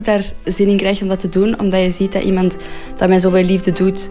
daar zin in krijgt om dat te doen, omdat je ziet dat iemand dat met zoveel liefde doet.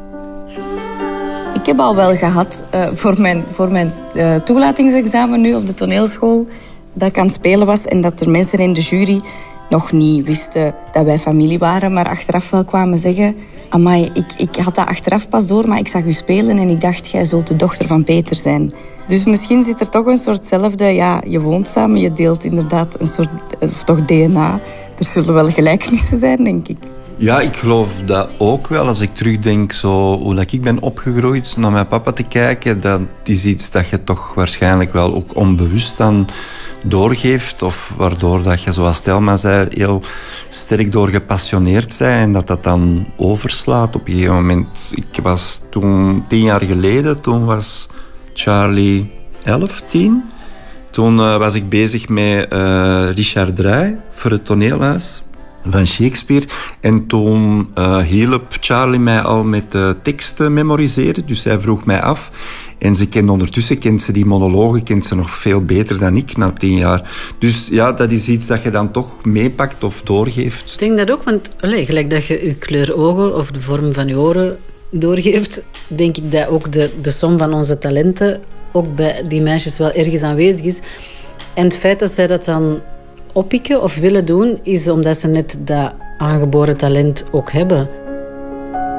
Ik heb al wel gehad voor mijn toelatingsexamen nu op de toneelschool dat ik aan het spelen was en dat er mensen in de jury nog niet wisten dat wij familie waren, maar achteraf wel kwamen zeggen: amai, ik had dat achteraf pas door, maar ik zag u spelen en ik dacht, jij zult de dochter van Peter zijn. Dus misschien zit er toch een soortzelfde, ja, je woont samen, je deelt inderdaad een soort, of toch DNA. Er zullen wel gelijkenissen zijn, denk ik. Ja, ik geloof dat ook wel. Als ik terugdenk zo, hoe dat ik ben opgegroeid, naar mijn papa te kijken, dat is iets dat je toch waarschijnlijk wel ook onbewust aan doorgeeft. Of waardoor dat je, zoals Thelma zei, heel sterk door gepassioneerd bent en dat dan overslaat op een gegeven moment. Ik was toen 10 jaar geleden, toen was Charlie 11, 10. Toen was ik bezig met Richard Drey voor het toneelhuis van Shakespeare. En toen hielp Charlie mij al met de teksten memoriseren. Dus zij vroeg mij af. En ondertussen kent ze die monologen kent ze nog veel beter dan ik na 10 jaar. Dus ja, dat is iets dat je dan toch meepakt of doorgeeft. Ik denk dat ook, want gelijk dat je je kleur ogen of de vorm van je oren doorgeeft, denk ik dat ook de som van onze talenten ook bij die meisjes wel ergens aanwezig is. En het feit dat zij dat dan oppikken of willen doen, is omdat ze net dat aangeboren talent ook hebben.